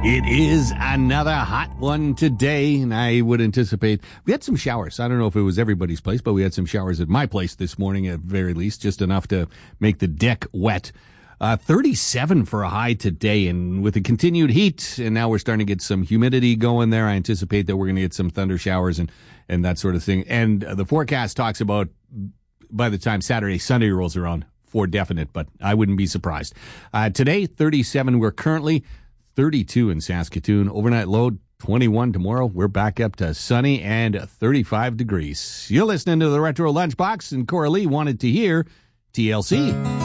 It is another hot one today, and I would anticipate we had some showers. I don't know if it was everybody's place, but we had some showers at my place this morning at very least, just enough to make the deck wet. 37 for a high today, and with the continued heat, and now we're starting to get some humidity going there, I anticipate that we're going to get some thunder showers and that sort of thing. And the forecast talks about by the time Saturday, Sunday rolls around, for definite, but I wouldn't be surprised. Today, 37. We're currently 32 in Saskatoon. Overnight low, 21 tomorrow. We're back up to sunny and 35 degrees. You're listening to the Retro Lunchbox, and Coralie wanted to hear TLC.